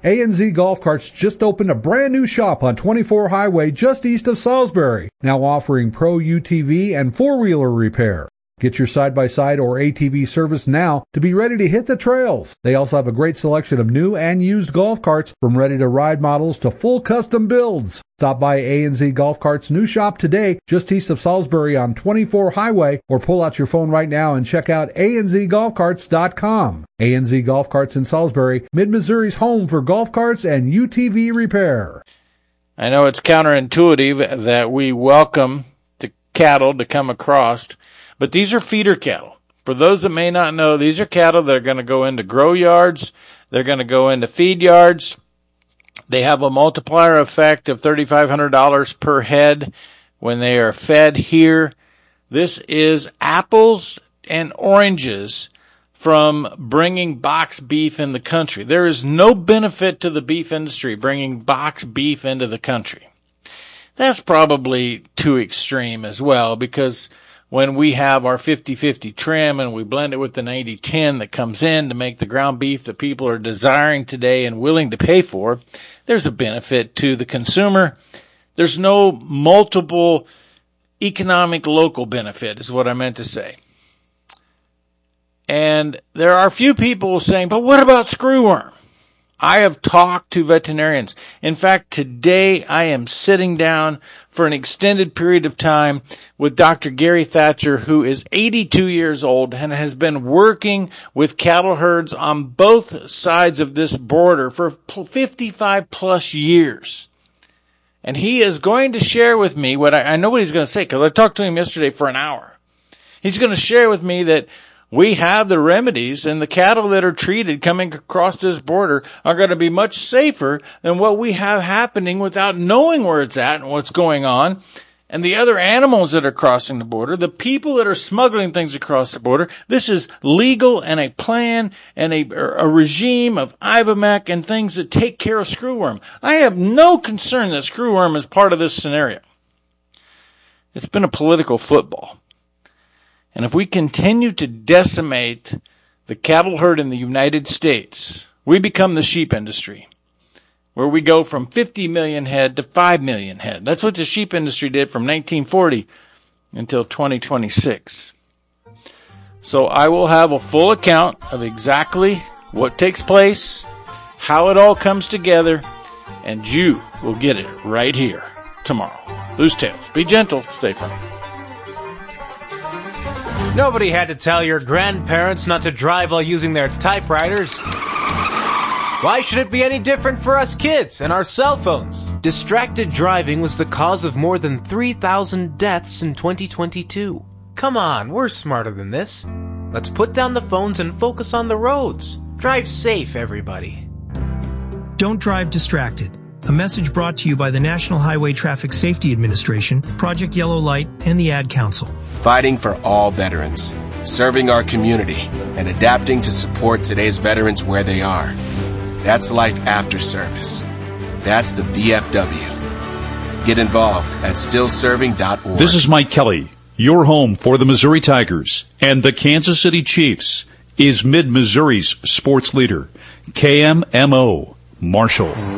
A&Z Golf Carts just opened a brand new shop on 24 Highway just east of Salisbury, now offering Pro UTV and four-wheeler repair. Get your side-by-side or ATV service now to be ready to hit the trails. They also have a great selection of new and used golf carts, from ready-to-ride models to full custom builds. Stop by A&Z Golf Carts' new shop today, just east of Salisbury on 24 Highway, or pull out your phone right now and check out anzgolfcarts.com. A&Z Golf Carts in Salisbury, Mid-Missouri's home for golf carts and UTV repair. I know it's counterintuitive that we welcome the cattle to come across, but these are feeder cattle. For those that may not know, these are cattle that are going to go into grow yards. They're going to go into feed yards. They have a multiplier effect of $3,500 per head when they are fed here. This is apples and oranges from bringing box beef in the country. There is no benefit to the beef industry bringing box beef into the country. That's probably too extreme as well, because when we have our 50-50 trim and we blend it with the 90-10 that comes in to make the ground beef that people are desiring today and willing to pay for, there's a benefit to the consumer. There's no multiple economic local benefit, is what I meant to say. And there are a few people saying, but what about screwworm? I have talked to veterinarians. In fact, today I am sitting down for an extended period of time with Dr. Gary Thatcher, who is 82 years old and has been working with cattle herds on both sides of this border for 55 plus years. And he is going to share with me what I know what he's going to say, because I talked to him yesterday for an hour. He's going to share with me that we have the remedies, and the cattle that are treated coming across this border are going to be much safer than what we have happening without knowing where it's at and what's going on. And the other animals that are crossing the border, the people that are smuggling things across the border, this is legal and a plan and a regime of Ivomec and things that take care of screwworm. I have no concern that screwworm is part of this scenario. It's been a political football. And if we continue to decimate the cattle herd in the United States, we become the sheep industry, where we go from 50 million head to 5 million head. That's what the sheep industry did from 1940 until 2026. So I will have a full account of exactly what takes place, how it all comes together, and you will get it right here tomorrow. Loose Tales. Be gentle. Stay firm. Nobody had to tell your grandparents not to drive while using their typewriters. Why should it be any different for us kids and our cell phones? Distracted driving was the cause of more than 3,000 deaths in 2022. Come on, we're smarter than this. Let's put down the phones and focus on the roads. Drive safe, everybody. Don't drive distracted. A message brought to you by the National Highway Traffic Safety Administration, Project Yellow Light, and the Ad Council. Fighting for all veterans, serving our community, and adapting to support today's veterans where they are. That's life after service. That's the VFW. Get involved at stillserving.org. This is Mike Kelly. Your home for the Missouri Tigers and the Kansas City Chiefs is Mid-Missouri's sports leader, KMMO Marshall.